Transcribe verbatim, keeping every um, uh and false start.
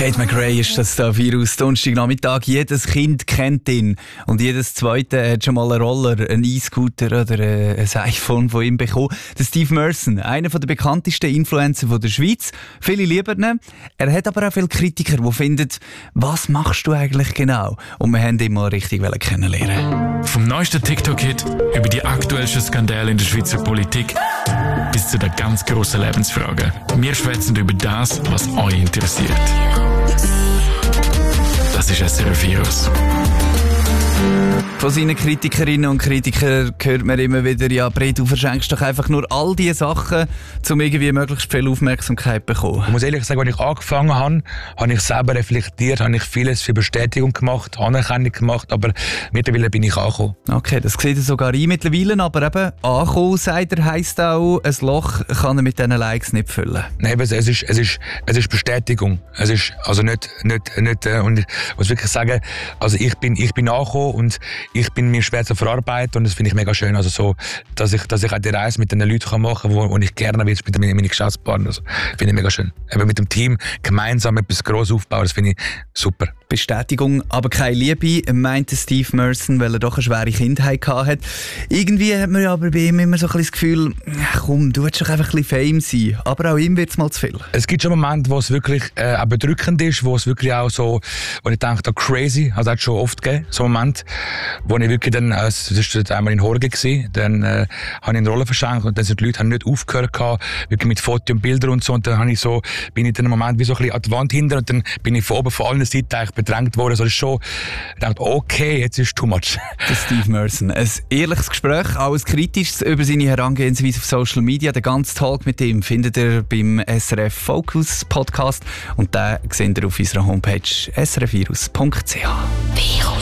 Tate McRae ist das da, Virus, Donnerstagnachmittag. Jedes Kind kennt ihn und jedes Zweite hat schon mal einen Roller, einen E-Scooter oder ein iPhone von ihm bekommen. Der Steve Merson, einer der bekanntesten Influencer der Schweiz. Viele lieben ihn. Er hat aber auch viele Kritiker, die finden, was machst du eigentlich genau? Und wir haben ihn mal richtig kennenlernen. Vom neuesten TikTok-Hit über die aktuellsten Skandale in der Schweizer Politik bis zu den ganz grossen Lebensfragen. Wir schwätzen über das, was euch interessiert. Das ist S R F Virus. Von seinen Kritikerinnen und Kritikern hört man immer wieder, ja, Bre, du verschenkst doch einfach nur all diese Sachen, um irgendwie möglichst viel Aufmerksamkeit zu bekommen. Ich muss ehrlich sagen, als ich angefangen habe, habe ich selber reflektiert, habe ich vieles für Bestätigung gemacht, Anerkennung gemacht, aber mittlerweile bin ich angekommen. Okay, das sieht er sogar ein mittlerweile, aber eben angekommen, sagt er, heisst auch, ein Loch kann er mit diesen Likes nicht füllen. Nein, es ist, es ist, es ist Bestätigung. Es ist also nicht, nicht, nicht, äh, und ich muss wirklich sagen, also ich bin, ich bin angekommen und ich bin mir schwer zu verarbeiten und das finde ich mega schön, also so, dass ich, dass ich auch die Reise mit den Leuten machen kann, wo, wo ich gerne will, mit meinen Geschäftspartnern. Also, finde ich mega schön. Aber mit dem Team gemeinsam etwas Grosses aufbauen, das finde ich super. Bestätigung, aber keine Liebe, meinte Steve Merson, weil er doch eine schwere Kindheit hatte. Irgendwie hat man aber bei ihm immer so ein bisschen das Gefühl, komm, du willst doch einfach ein bisschen Fame sein. Aber auch ihm wird es mal zu viel. Es gibt schon Momente, wo es wirklich äh, auch bedrückend ist, wo es wirklich auch so, wo ich denke, crazy, also hat es schon oft gegeben, so einen Moment, wo ich wirklich dann, äh, das war einmal in Horgen gewesen, dann äh, habe ich eine Rolle verschenkt und dann sind die Leute haben nicht aufgehört gehabt, wirklich mit Fotos und Bildern und so, und dann habe ich so, bin ich in einem Moment wie so ein bisschen an die Wand hinter und dann bin ich von oben von allen Seiten eigentlich bedrängt worden, also das ist schon, ich dachte, okay, jetzt ist too much. Der Steve Merson, ein ehrliches Gespräch, alles Kritisches über seine Herangehensweise auf Social Media, den ganzen Talk mit ihm findet ihr beim S R F Focus Podcast und den seht ihr auf unserer Homepage s r f virus punkt c h. Virus.